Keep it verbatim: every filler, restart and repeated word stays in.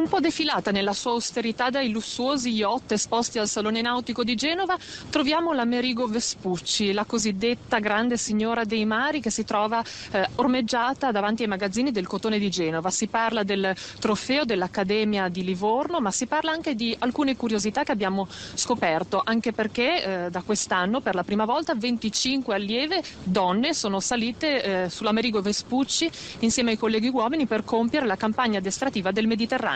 Un po' defilata nella sua austerità dai lussuosi yacht esposti al Salone Nautico di Genova, troviamo l'Amerigo Vespucci, la cosiddetta grande signora dei mari che si trova eh, ormeggiata davanti ai magazzini del Cotone di Genova. Si parla del trofeo dell'Accademia di Livorno, ma si parla anche di alcune curiosità che abbiamo scoperto, anche perché eh, da quest'anno per la prima volta venticinque allieve donne sono salite eh, sull'Amerigo Vespucci insieme ai colleghi uomini per compiere la campagna addestrativa del Mediterraneo.